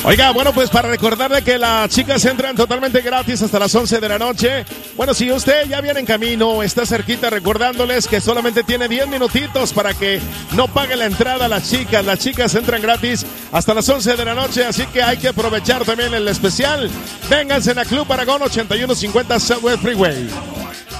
Oiga, bueno, pues para recordarle que las chicas entran totalmente gratis hasta las 11 de la noche. Bueno, si usted ya viene en camino, está cerquita, recordándoles que solamente tiene 10 minutitos para que no pague la entrada a las chicas. Las chicas entran gratis hasta las 11 de la noche, así que hay que aprovechar también el especial. Vénganse a Club Aragón 8150 Southwest Freeway.